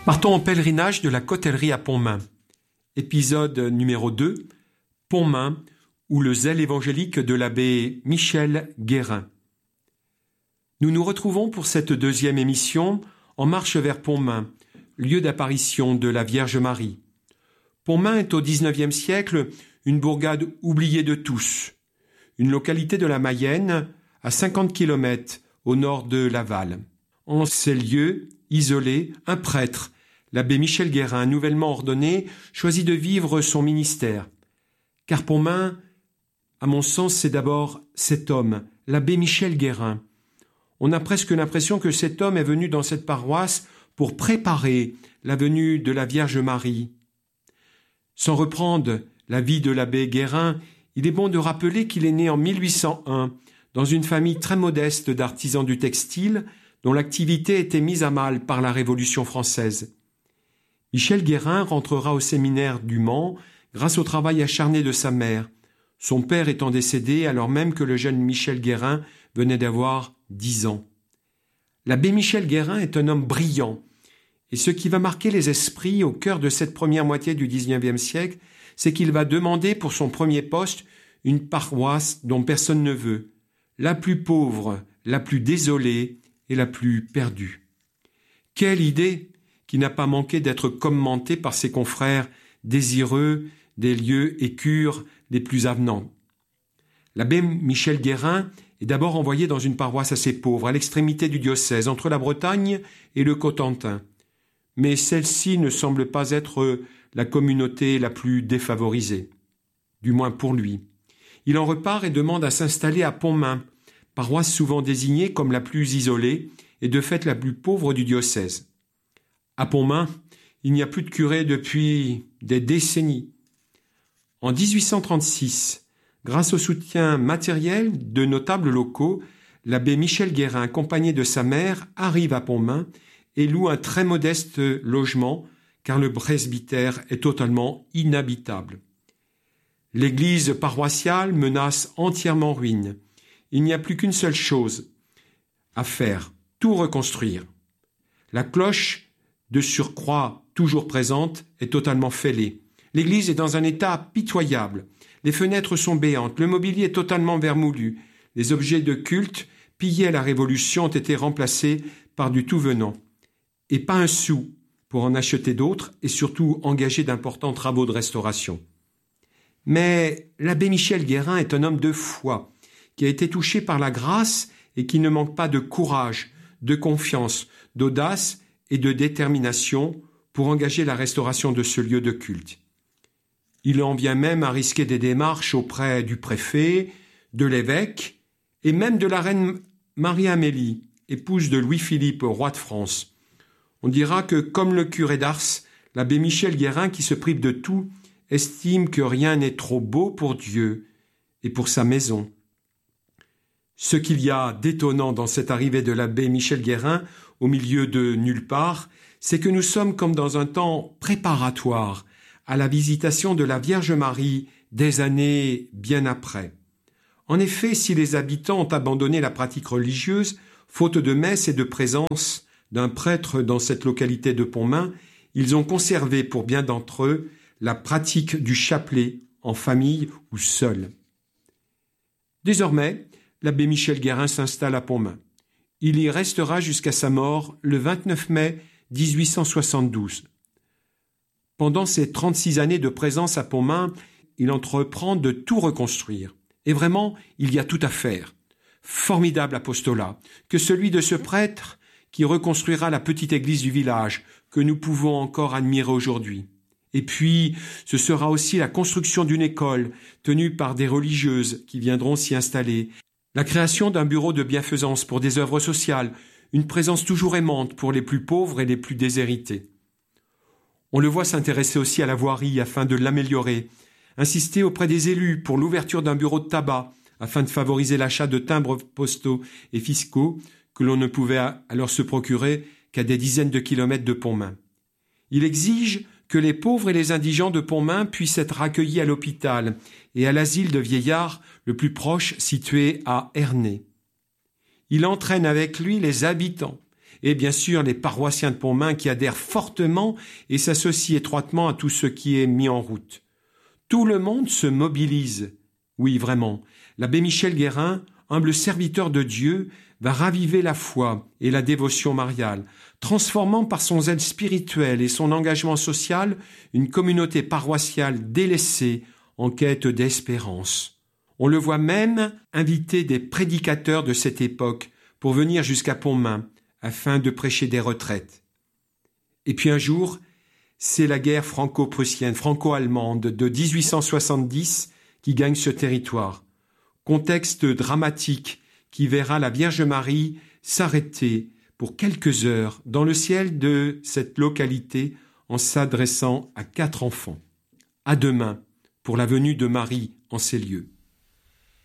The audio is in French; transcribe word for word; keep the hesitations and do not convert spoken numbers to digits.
Partons en pèlerinage de la Cotellerie à Pontmain. Épisode numéro deux, Pontmain, ou le zèle évangélique de l'abbé Michel Guérin. Nous nous retrouvons pour cette deuxième émission en marche vers Pontmain, lieu d'apparition de la Vierge Marie. Pontmain est au dix-neuvième siècle une bourgade oubliée de tous, une localité de la Mayenne à cinquante kilomètres au nord de Laval. En ces lieux isolés, un prêtre, l'abbé Michel Guérin, nouvellement ordonné, choisit de vivre son ministère. Car Pontmain, à mon sens, c'est d'abord cet homme, l'abbé Michel Guérin. On a presque l'impression que cet homme est venu dans cette paroisse pour préparer la venue de la Vierge Marie. Sans reprendre la vie de l'abbé Guérin, il est bon de rappeler qu'il est né en mille huit cent un dans une famille très modeste d'artisans du textile dont l'activité était mise à mal par la Révolution française. Michel Guérin rentrera au séminaire du Mans grâce au travail acharné de sa mère, son père étant décédé alors même que le jeune Michel Guérin venait d'avoir dix ans. L'abbé Michel Guérin est un homme brillant, et ce qui va marquer les esprits au cœur de cette première moitié du dix-neuvième siècle, c'est qu'il va demander pour son premier poste une paroisse dont personne ne veut, la plus pauvre, la plus désolée et la plus perdue. Quelle idée qui n'a pas manqué d'être commentée par ses confrères désireux des lieux et cures les plus avenants. L'abbé Michel Guérin est d'abord envoyé dans une paroisse assez pauvre, à l'extrémité du diocèse, entre la Bretagne et le Cotentin. Mais celle-ci ne semble pas être la communauté la plus défavorisée, du moins pour lui. Il en repart et demande à s'installer à Pontmain, paroisse souvent désignée comme la plus isolée et de fait la plus pauvre du diocèse. À Pontmain, il n'y a plus de curé depuis des décennies. En dix-huit cent trente-six, grâce au soutien matériel de notables locaux, l'abbé Michel Guérin, accompagné de sa mère, arrive à Pontmain et loue un très modeste logement, car le presbytère est totalement inhabitable. L'église paroissiale menace entièrement ruine. Il n'y a plus qu'une seule chose à faire, tout reconstruire. La cloche, de surcroît toujours présente, est totalement fêlée. L'église est dans un état pitoyable. Les fenêtres sont béantes, le mobilier est totalement vermoulu. Les objets de culte, pillés à la Révolution, ont été remplacés par du tout venant. Et pas un sou pour en acheter d'autres et surtout engager d'importants travaux de restauration. Mais l'abbé Michel Guérin est un homme de foi, qui a été touché par la grâce et qui ne manque pas de courage, de confiance, d'audace et de détermination pour engager la restauration de ce lieu de culte. Il en vient même à risquer des démarches auprès du préfet, de l'évêque et même de la reine Marie-Amélie, épouse de Louis-Philippe, roi de France. On dira que, comme le curé d'Ars, l'abbé Michel Guérin, qui se prive de tout, estime que rien n'est trop beau pour Dieu et pour sa maison. Ce qu'il y a d'étonnant dans cette arrivée de l'abbé Michel Guérin au milieu de nulle part, c'est que nous sommes comme dans un temps préparatoire à la visitation de la Vierge Marie des années bien après. En effet, si les habitants ont abandonné la pratique religieuse, faute de messe et de présence d'un prêtre dans cette localité de Pontmain, ils ont conservé pour bien d'entre eux la pratique du chapelet en famille ou seul. Désormais, l'abbé Michel Guérin s'installe à Pontmain. Il y restera jusqu'à sa mort le vingt-neuf mai dix-huit cent soixante-douze. Pendant ces trente-six années de présence à Pontmain, il entreprend de tout reconstruire. Et vraiment, il y a tout à faire. Formidable apostolat, que celui de ce prêtre qui reconstruira la petite église du village, que nous pouvons encore admirer aujourd'hui. Et puis, ce sera aussi la construction d'une école, tenue par des religieuses qui viendront s'y installer, la création d'un bureau de bienfaisance pour des œuvres sociales, une présence toujours aimante pour les plus pauvres et les plus déshérités. On le voit s'intéresser aussi à la voirie afin de l'améliorer, insister auprès des élus pour l'ouverture d'un bureau de tabac afin de favoriser l'achat de timbres postaux et fiscaux que l'on ne pouvait alors se procurer qu'à des dizaines de kilomètres de Pontmain. Il exige que les pauvres et les indigents de Pontmain puissent être accueillis à l'hôpital et à l'asile de vieillards le plus proche situé à Ernée. Il entraîne avec lui les habitants et bien sûr les paroissiens de Pontmain qui adhèrent fortement et s'associent étroitement à tout ce qui est mis en route. Tout le monde se mobilise. Oui, vraiment. L'abbé Michel Guérin, humble serviteur de Dieu, va raviver la foi et la dévotion mariale, transformant par son zèle spirituel et son engagement social une communauté paroissiale délaissée en quête d'espérance. On le voit même inviter des prédicateurs de cette époque pour venir jusqu'à Pontmain afin de prêcher des retraites. Et puis un jour, c'est la guerre franco-prussienne, franco-allemande de dix-huit cent soixante-dix qui gagne ce territoire. Contexte dramatique qui verra la Vierge Marie s'arrêter pour quelques heures dans le ciel de cette localité en s'adressant à quatre enfants. À demain pour la venue de Marie en ces lieux.